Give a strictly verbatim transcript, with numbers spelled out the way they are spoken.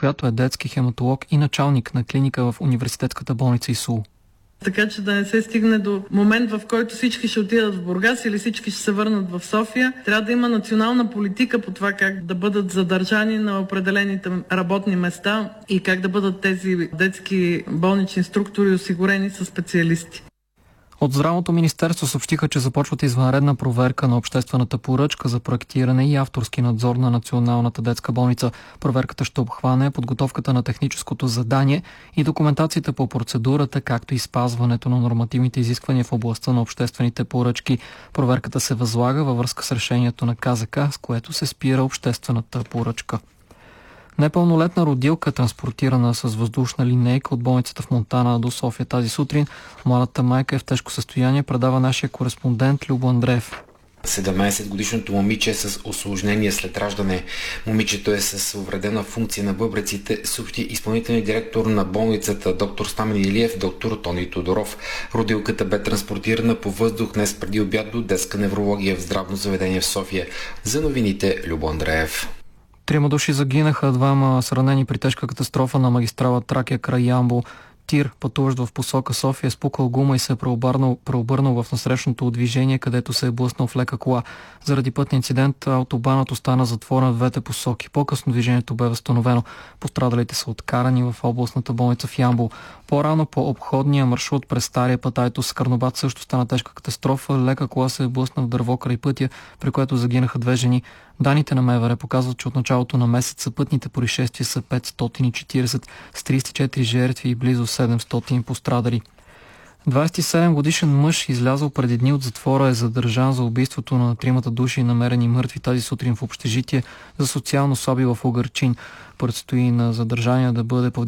която е детски хематолог и началник на клиника в университетската болница ИСУЛ. Така че да не се стигне до момент, в който всички ще отидат в Бургас или всички ще се върнат в София. Трябва да има национална политика по това как да бъдат задържани на определените работни места и как да бъдат тези детски болнични структури осигурени със специалисти. От Здравното министерство съобщиха, че започват извънредна проверка на обществената поръчка за проектиране и авторски надзор на Националната детска болница. Проверката ще обхване подготовката на техническото задание и документацията по процедурата, както и спазването на нормативните изисквания в областта на обществените поръчки. Проверката се възлага във връзка с решението на КЗК, с което се спира обществената поръчка. Непълнолетна родилка, транспортирана с въздушна линейка от болницата в Монтана до София тази сутрин. Младата майка е в тежко състояние, предава нашия кореспондент Любо Андреев. седемнадесетгодишното момиче е с осложнение след раждане. Момичето е с увредена функция на бъбреците, съобщи изпълнителният директор на болницата доктор Стамен Илиев, доктор Тони Тодоров. Родилката бе транспортирана по въздух днес преди обяд до детска неврология в здравно заведение в София. За новините Любо Андреев. Трима души загинаха, двама са ранени при тежка катастрофа на магистрала Тракия край Ямбол. Тир, пътуващ в посока София, е спукал гума и се е преобърнал, преобърнал в насрещното движение, където се е блъснал в лека кола. Заради пътния инцидент автобанът остана затворен в двете посоки. По-късно движението бе възстановено. Пострадалите са откарани в областната болница в Ямбол. По-рано по обходния маршрут през стария път Айтос Карнобат също стана тежка катастрофа. Лека кола се е блъсна в дърво край пътя, при което загинаха две жени. Данните на МВР показват, че от началото на месеца пътните происшествия са петстотин и четиридесет с тридесет и четири жертви и близо седемстотин пострадали. двадесет и седем годишен мъж, излязъл преди дни от затвора, е задържан за убийството на тримата души, намерени мъртви тази сутрин в общежитие за социално слаби в Угърчин. Предстои на задържания да бъде